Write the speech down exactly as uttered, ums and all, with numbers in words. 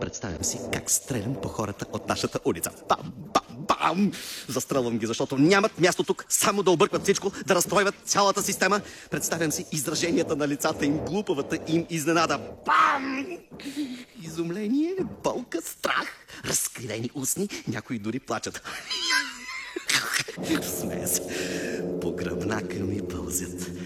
Представям си как стрелям по хората от нашата улица. Бам, бам, бам! Застрелвам ги, защото нямат място тук само да объркват всичко, да разстройват цялата система. Представям си израженията на лицата им, глупавата им изненада. Бам! Изумление, болка, страх, разкривени устни, някои дори плачат. Смея се. По гръбнака ми пълзят